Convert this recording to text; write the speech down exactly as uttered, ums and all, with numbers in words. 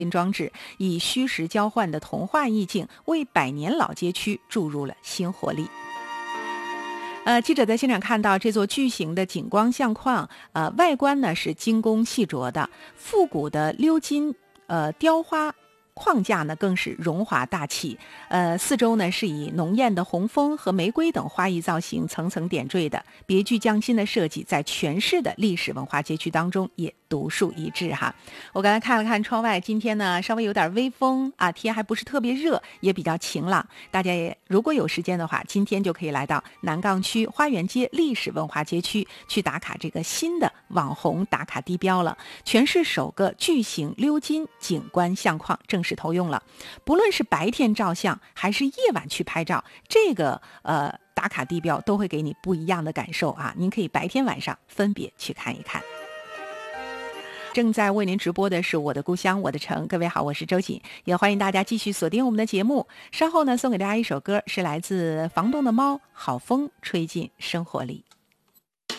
装置，以虚实交换的童话意境，为百年老街区注入了新活力。呃，记者在现场看到这座巨型的景观相框，呃，外观呢是精工细琢的，复古的鎏金呃雕花框架呢更是荣华大气，呃，四周呢是以浓艳的红枫和玫瑰等花艺造型层层点缀的，别具匠心的设计在全市的历史文化街区当中也独树一帜哈。我刚才看了看窗外，今天呢稍微有点微风啊，天还不是特别热，也比较晴朗。大家也如果有时间的话，今天就可以来到南岗区花园街历史文化街区去打卡这个新的网红打卡地标了。全市首个巨型鎏金景观相框正式投用了，不论是白天照相还是夜晚去拍照，这个呃打卡地标都会给你不一样的感受啊！您可以白天晚上分别去看一看。正在为您直播的是我的故乡我的城，各位好，我是周瑾，也欢迎大家继续锁定我们的节目。稍后呢，送给大家一首歌，是来自房东的猫，好风吹进生活里。